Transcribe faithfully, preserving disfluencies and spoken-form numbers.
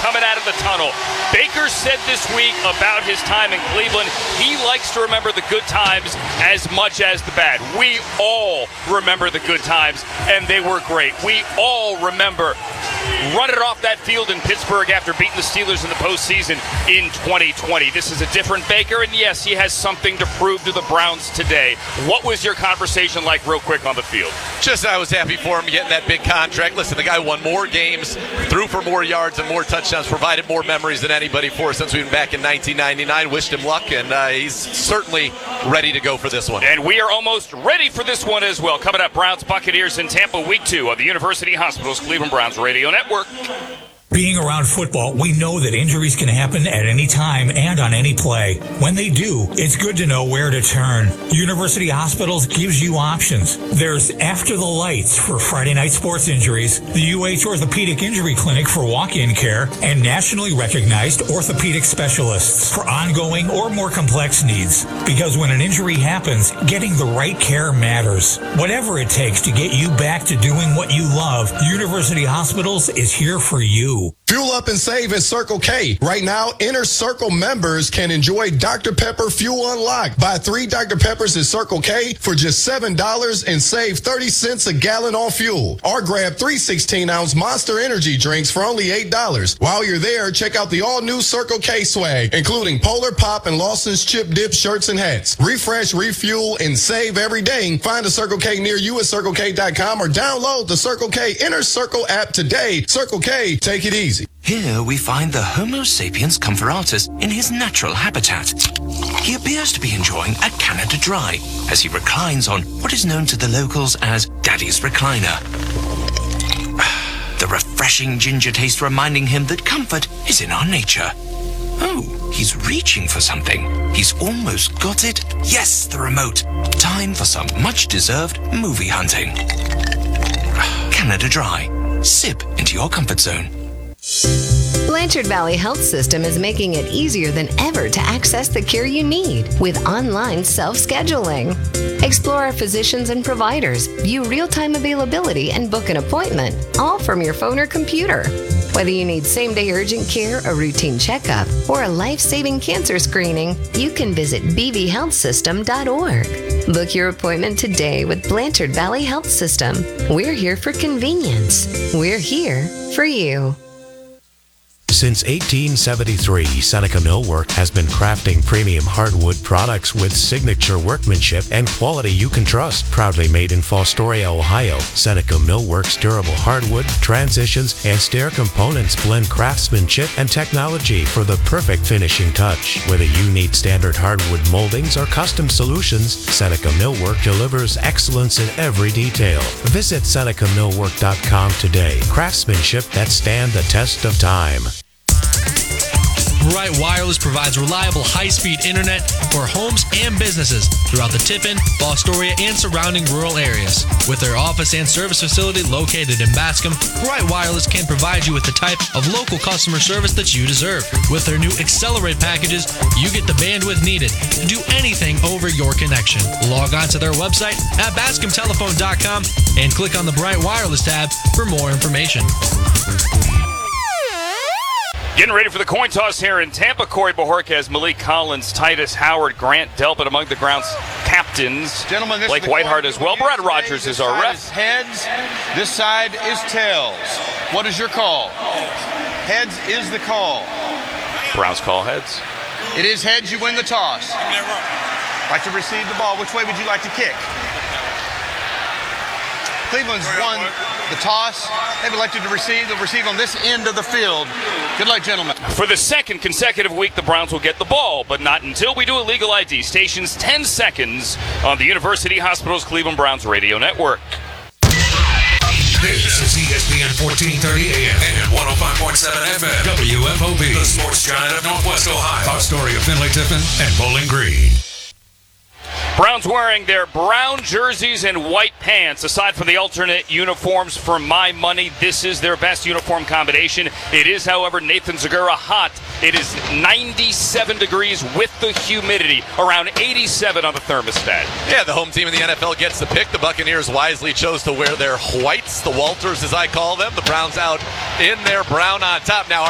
coming out of the tunnel. Baker said this week about his time in Cleveland, he likes to remember the good times as much as the bad. We all remember the good times, and they were great. We all remember running off that field in Pittsburgh after beating the Steelers in the postseason in twenty twenty. This is a different Baker, and yes, he has something to prove to the Browns today. What was your conversation like real quick on the field? Just I was happy for him getting that big contract. Listen, the guy won more games, threw for more yards and more touchdowns, provided more memories than anybody for us since we've been back in nineteen ninety-nine. Wished him luck, and uh, he's certainly ready to go for this one. And we are almost ready for this one as well. Coming up, Browns Buccaneers in Tampa, week two of the University Hospital's Cleveland Browns Radio Network. Being around football, we know that injuries can happen at any time and on any play. When they do, it's good to know where to turn. University Hospitals gives you options. There's After the Lights for Friday night sports injuries, the U H Orthopedic Injury Clinic for walk-in care, and nationally recognized orthopedic specialists for ongoing or more complex needs. Because when an injury happens, getting the right care matters. Whatever it takes to get you back to doing what you love, University Hospitals is here for you. Fuel up and save at Circle K. Right now, Inner Circle members can enjoy Doctor Pepper Fuel Unlocked. Buy three Doctor Peppers at Circle K for just seven dollars and save thirty cents a gallon on fuel. Or grab three sixteen-ounce Monster Energy drinks for only eight dollars. While you're there, check out the all-new Circle K swag, including Polar Pop and Lawson's Chip Dip shirts and hats. Refresh, refuel, and save every day. Find a Circle K near you at Circle K dot com or download the Circle K Inner Circle app today. Circle K, take it easy. Here we find the Homo sapiens conferratus in his natural habitat. He appears to be enjoying a Canada Dry as he reclines on what is known to the locals as Daddy's Recliner. The refreshing ginger taste reminding him that comfort is in our nature. Oh, he's reaching for something. He's almost got it. Yes, the remote. Time for some much-deserved movie hunting. Canada Dry. Sip into your comfort zone. Blanchard Valley Health System is making it easier than ever to access the care you need with online self-scheduling. Explore our physicians and providers, view real-time availability, and book an appointment, all from your phone or computer. Whether you need same-day urgent care, a routine checkup, or a life-saving cancer screening, you can visit b v health system dot org. Book your appointment today with Blanchard Valley Health System. We're here for convenience. We're here for you. Since eighteen seventy-three, Seneca Millwork has been crafting premium hardwood products with signature workmanship and quality you can trust. Proudly made in Fostoria, Ohio, Seneca Millwork's durable hardwood, transitions, and stair components blend craftsmanship and technology for the perfect finishing touch. Whether you need standard hardwood moldings or custom solutions, Seneca Millwork delivers excellence in every detail. Visit Seneca Millwork dot com today. Craftsmanship that stand the test of time. Bright Wireless provides reliable high-speed internet for homes and businesses throughout the Tiffin, Fostoria, and surrounding rural areas. With their office and service facility located in Bascom, Bright Wireless can provide you with the type of local customer service that you deserve. With their new Accelerate packages, you get the bandwidth needed to do anything over your connection. Log on to their website at bascom telephone dot com and click on the Bright Wireless tab for more information. Getting ready for the coin toss here in Tampa. Corey Bojorquez, Malik Collins, Titus Howard, Grant Delpit among the ground's captains. Gentlemen, this Blake is the Whiteheart as well. Brad Rogers is our ref. This side is heads. This side is tails. What is your call? Heads is the call. Browns call heads. It is heads. You win the toss. Like to receive the ball. Which way would you like to kick? Cleveland's won the toss. They've elected to receive. They'll receive on this end of the field. Good luck, gentlemen. For the second consecutive week, the Browns will get the ball, but not until we do a legal I D. Stations ten seconds on the University Hospital's Cleveland Browns Radio Network. This is E S P N fourteen thirty A M and one oh five point seven F M. W F O B, the sports giant of Northwest Ohio. Fostoria, Finley Tiffin, and Bowling Green. Browns wearing their brown jerseys and white pants. Aside from the alternate uniforms, for my money, this is their best uniform combination. It is, however, Nathan Zagura hot. It is ninety-seven degrees with the humidity, around eighty-seven on the thermostat. Yeah, the home team in the N F L gets the pick. The Buccaneers wisely chose to wear their whites, the Walters as I call them. The Browns out in their brown on top. Now,